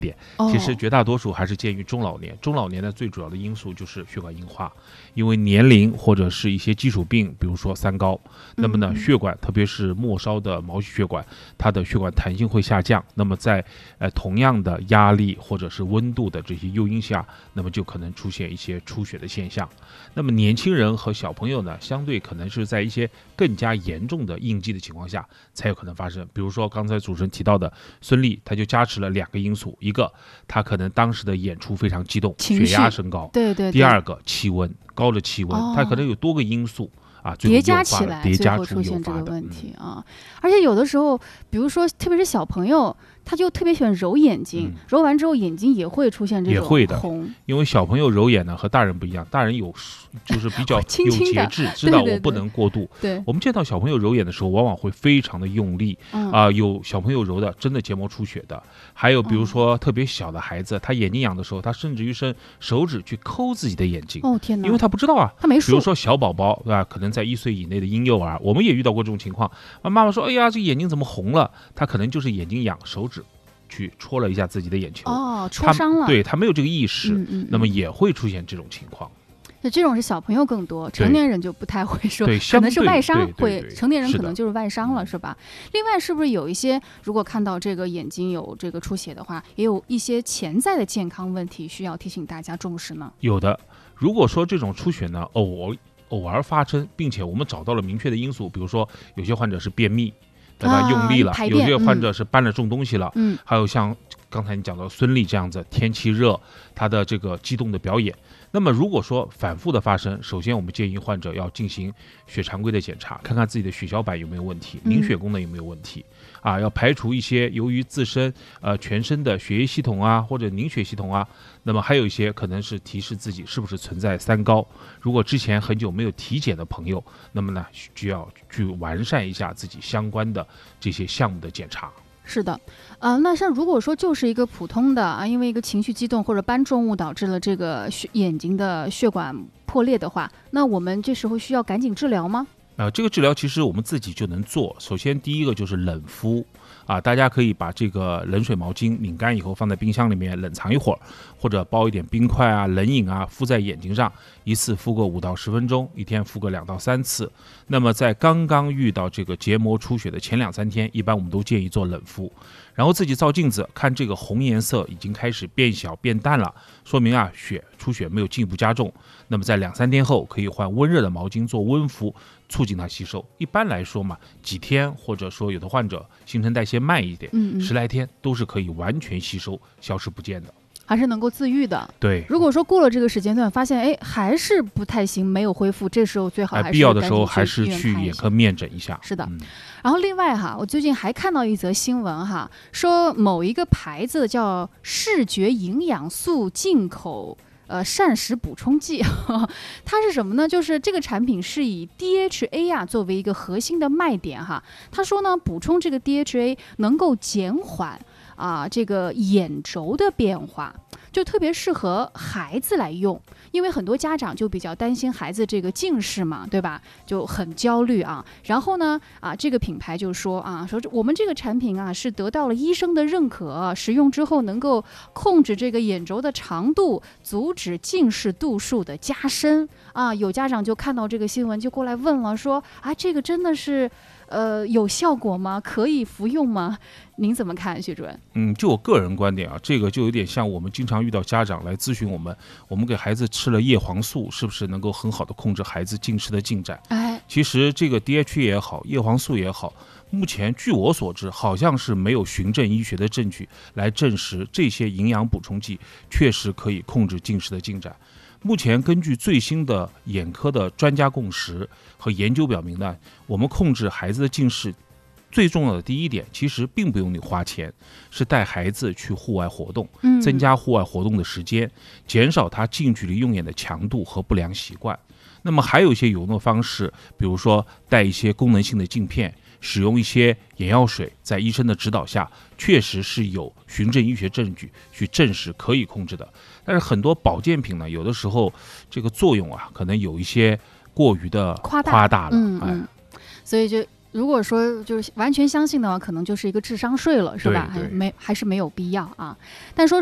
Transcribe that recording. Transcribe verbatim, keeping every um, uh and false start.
其实绝大多数还是见于中老年。中老年的最主要的因素就是血管硬化，因为年龄或者是一些基础病，比如说三高，那么呢，血管特别是末梢的毛细血管，它的血管弹性会下降。那么在呃同样的压力或者是温度的这些诱因下，那么就可能出现一些出血的现象。那么年轻人和小朋友呢，相对可能是在一些更加严重的应激的情况下才有可能发生。比如说刚才主持人提到的孙俪，他就加持了两个因素。一个，他可能当时的演出非常激动，血压升高； 对对对。 第二个，气温高的气温， 哦、 它可能有多个因素啊， 叠加起来， 叠加最后出现这个问题、 嗯、 啊。而且有的时候，比如说，特别是小朋友，他就特别喜欢揉眼睛，嗯、揉完之后眼睛也会出现这种红。 也会的，因为小朋友揉眼呢和大人不一样，大人有就是比较有节制，知道我不能过度。 对, 对, 对， 我们见到小朋友揉眼的时候，往往会非常的用力啊、 嗯呃，有小朋友揉的真的结膜出血的，还有比如说特别小的孩子，他眼睛痒的时候，他甚至于伸手指去抠自己的眼睛。 哦天哪！ 因为他不知道啊， 他没数。 比如说小宝宝对吧，可能在一岁以内的婴幼儿，我们也遇到过这种情况。啊，妈妈说：“哎呀，这眼睛怎么红了？”他可能就是眼睛痒，手指去戳了一下自己的眼球。 哦，戳伤了。 他对他没有这个意识， 嗯嗯嗯， 那么也会出现这种情况。 那这种是小朋友更多，成年人就不太会说， 对， 可能是外伤会， 对对对， 成年人可能就是外伤了，是吧？另外，是不是有一些如果看到这个眼睛有这个出血的话，也有一些潜在的健康问题需要提醒大家重视呢？ 有的，如果说这种出血呢，偶尔偶尔发生，并且我们找到了明确的因素，比如说有些患者是便秘，对吧？ 啊、 用力了，有些患者是搬了重东西了， 嗯， 还有像刚才你讲到孙俪这样子，天气热，他的这个激动的表演。那么如果说反复的发生，首先我们建议患者要进行血常规的检查，看看自己的血小板有没有问题，凝血功能有没有问题、嗯、啊，要排除一些由于自身呃全身的血液系统啊或者凝血系统啊，那么还有一些可能是提示自己是不是存在三高。如果之前很久没有体检的朋友，那么呢就要去完善一下自己相关的这些项目的检查。 是的，呃，那像如果说就是一个普通的啊，因为一个情绪激动或者搬重物导致了这个血眼睛的血管破裂的话，那我们这时候需要赶紧治疗吗？ 呃，这个治疗其实我们自己就能做。首先第一个就是冷敷啊，大家可以把这个冷水毛巾拧干以后放在冰箱里面冷藏一会儿，或者包一点冰块啊、冷饮啊敷在眼睛上，一次敷个五到十分钟，一天敷个两到三次。那么在刚刚遇到这个结膜出血的前两三天，一般我们都建议做冷敷，然后自己照镜子看这个红颜色已经开始变小变淡了，说明啊血出血没有进一步加重。那么在两三天后可以换温热的毛巾做温敷，促进它吸收。一般来说嘛，几天或者说有的患者新陈代谢慢一点， 嗯嗯十来天都是可以完全吸收消失不见的， 还是能够自愈的。 对， 如果说过了这个时间段发现哎还是不太行，没有恢复，这时候最好还是、 哎、必要的时候还是去眼科面诊一下。 是的、 嗯、 然后另外哈，我最近还看到一则新闻哈，说某一个牌子叫视觉营养素进口呃，膳食补充剂，呵呵，它是什么呢？就是这个产品是以 D H A 啊作为一个核心的卖点哈。他说呢，补充这个 D H A 能够减缓啊这个眼轴的变化，就特别适合孩子来用，因为很多家长就比较担心孩子这个近视嘛，对吧？就很焦虑啊。然后呢，啊，这个品牌就说啊，说我们这个产品啊是得到了医生的认可，使用之后能够控制这个眼轴的长度，阻止近视度数的加深啊。有家长就看到这个新闻就过来问了，说啊，这个真的是呃有效果吗？可以服用吗？您怎么看，徐主任？ 嗯，就我个人观点啊，这个就有点像我们经常遇到家长来咨询我们，我们给孩子吃了叶黄素，是不是能够很好的控制孩子近视的进展？ 哎， 其实这个 D H A 也好，叶黄素也好，目前据我所知，好像是没有循证医学的证据来证实这些营养补充剂确实可以控制近视的进展。目前根据最新的眼科的专家共识和研究表明呢，我们控制孩子的近视最重要的第一点，其实并不用你花钱，是带孩子去户外活动，增加户外活动的时间，减少他近距离用眼的强度和不良习惯。那么还有一些有用的方式，比如说带一些功能性的镜片，使用一些眼药水，在医生的指导下，确实是有循证医学证据去证实可以控制的。但是很多保健品呢，有的时候这个作用啊，可能有一些过于的夸大了。 嗯嗯，所以就如果说就是完全相信的话，可能就是一个智商税了，是吧？ 对对还没还是没有必要啊。但说